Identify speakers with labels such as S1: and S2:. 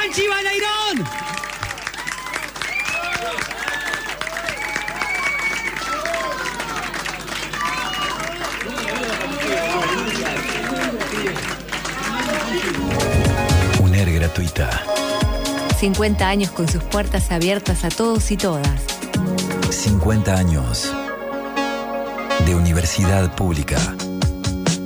S1: Angie Balairón.
S2: UNER gratuita.
S3: 50 años con sus puertas abiertas a todos y todas.
S2: 50 años de universidad pública.